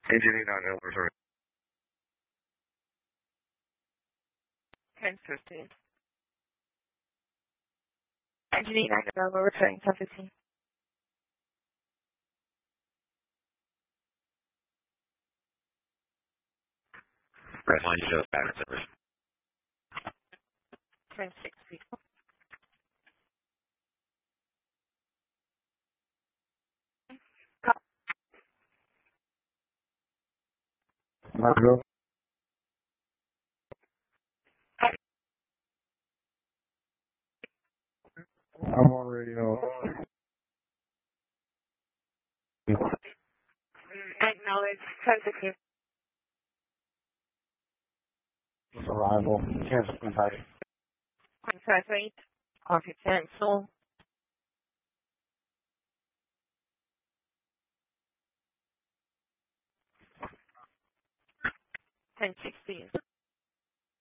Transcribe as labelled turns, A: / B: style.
A: Engineering 9 sorry.
B: 10:15. Engineering 9 returning 10:15.
A: Red line shows pattern service.
B: 10:60.
A: Marco. I'm on radio.
B: Acknowledge 10:15.
A: Arrival. Kansas Kentucky.
B: Contact rate. Coffee cancel. 10:16.